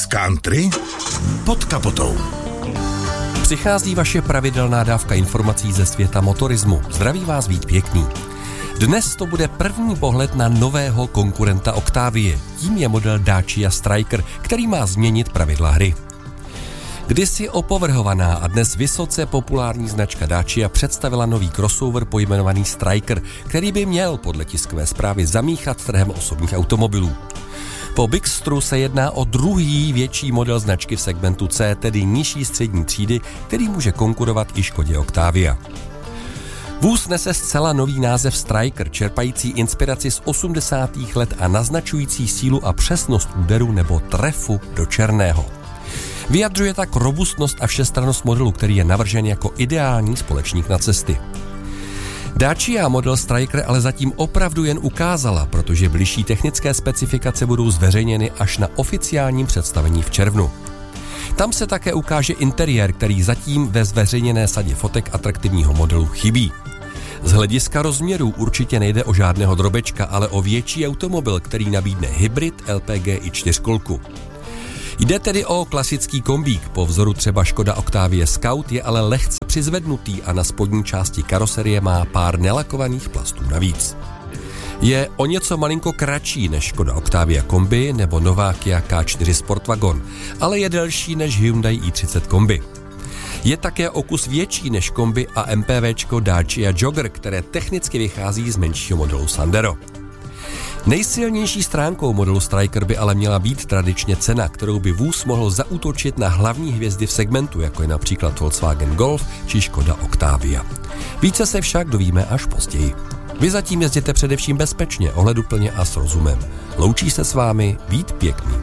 Country pod kapotou. Přichází vaše pravidelná dávka informací ze světa motorismu. Zdraví vás Vít Pěkný. Dnes to bude první pohled na nového konkurenta Octavie. Tím je model Dacia Stryker, který má změnit pravidla hry. Kdysi opovrhovaná a dnes vysoce populární značka Dacia představila nový crossover pojmenovaný Stryker, který by měl podle tiskové zprávy zamíchat trhem osobních automobilů. Po Bigstru se jedná o druhý větší model značky v segmentu C, tedy nižší střední třídy, který může konkurovat i Škodě Octavia. Vůz nese zcela nový název Stryker, čerpající inspiraci z 80. let a naznačující sílu a přesnost úderu nebo trefu do černého. Vyjadřuje tak robustnost a všestrannost modelu, který je navržen jako ideální společník na cesty. Dacia model Stryker ale zatím opravdu jen ukázala, protože bližší technické specifikace budou zveřejněny až na oficiálním představení v červnu. Tam se také ukáže interiér, který zatím ve zveřejněné sadě fotek atraktivního modelu chybí. Z hlediska rozměrů určitě nejde o žádného drobečka, ale o větší automobil, který nabídne hybrid, LPG i čtyřkolku. Jde tedy o klasický kombík, po vzoru třeba Škoda Octavia Scout, je ale lehce přizvednutý a na spodní části karoserie má pár nelakovaných plastů navíc. Je o něco malinko kratší než Škoda Octavia Kombi nebo nová Kia K4 Sportwagon, ale je delší než Hyundai i30 Kombi. Je také o kus větší než Kombi a MPVčko Dacia Jogger, které technicky vychází z menšího modelu Sandero. Nejsilnější stránkou modelu Stryker by ale měla být tradičně cena, kterou by vůz mohl zaútočit na hlavní hvězdy v segmentu, jako je například Volkswagen Golf či Škoda Octavia. Více se však dovíme až později. Vy zatím jezděte především bezpečně, ohleduplně a s rozumem. Loučí se s vámi Vít Pěkný.